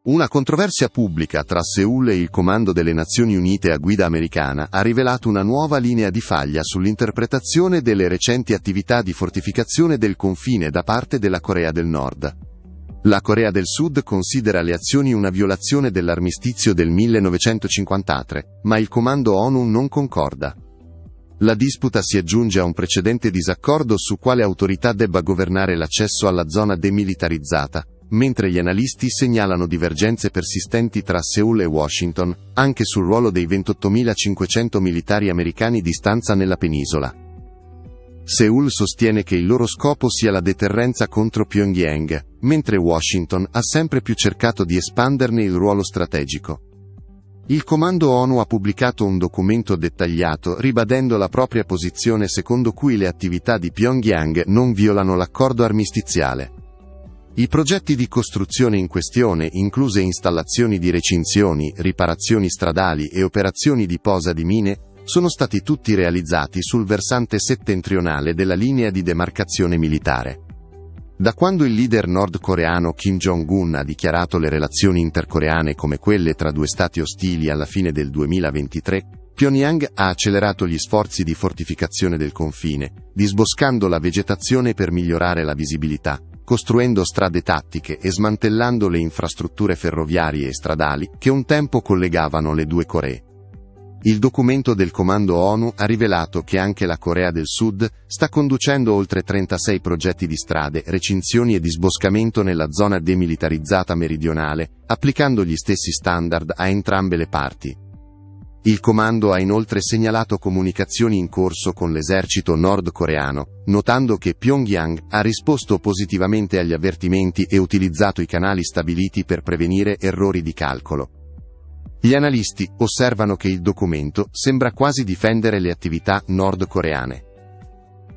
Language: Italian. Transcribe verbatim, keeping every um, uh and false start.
Una controversia pubblica tra Seul e il Comando delle Nazioni Unite a guida americana ha rivelato una nuova linea di faglia sull'interpretazione delle recenti attività di fortificazione del confine da parte della Corea del Nord. La Corea del Sud considera le azioni una violazione dell'armistizio del millenovecentocinquantatré, ma il Comando ONU non concorda. La disputa si aggiunge a un precedente disaccordo su quale autorità debba governare l'accesso alla zona demilitarizzata, mentre gli analisti segnalano divergenze persistenti tra Seul e Washington, anche sul ruolo dei ventottomilacinquecento militari americani di stanza nella penisola. Seul sostiene che il loro scopo sia la deterrenza contro Pyongyang, mentre Washington ha sempre più cercato di espanderne il ruolo strategico. Il Comando ONU ha pubblicato un documento dettagliato ribadendo la propria posizione secondo cui le attività di Pyongyang non violano l'accordo armistiziale. I progetti di costruzione in questione, incluse installazioni di recinzioni, riparazioni stradali e operazioni di posa di mine, sono stati tutti realizzati sul versante settentrionale della linea di demarcazione militare. Da quando il leader nordcoreano Kim Jong-un ha dichiarato le relazioni intercoreane come quelle tra due stati ostili alla fine del duemilaventitré, Pyongyang ha accelerato gli sforzi di fortificazione del confine, disboscando la vegetazione per migliorare la visibilità, costruendo strade tattiche e smantellando le infrastrutture ferroviarie e stradali che un tempo collegavano le due Coree. Il documento del Comando ONU ha rivelato che anche la Corea del Sud sta conducendo oltre trentasei progetti di strade, recinzioni e disboscamento nella zona demilitarizzata meridionale, applicando gli stessi standard a entrambe le parti. Il comando ha inoltre segnalato comunicazioni in corso con l'esercito nordcoreano, notando che Pyongyang ha risposto positivamente agli avvertimenti e utilizzato i canali stabiliti per prevenire errori di calcolo. Gli analisti osservano che il documento sembra quasi difendere le attività nordcoreane.